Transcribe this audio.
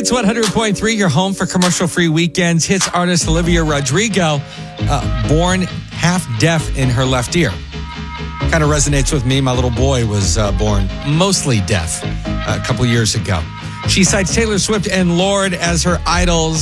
Hits 100.3, your home for commercial-free weekends. Hits artist Olivia Rodrigo, born half deaf in her left ear. Kind of resonates with me. My little boy was born mostly deaf a couple years ago. She cites Taylor Swift and Lorde as her idols.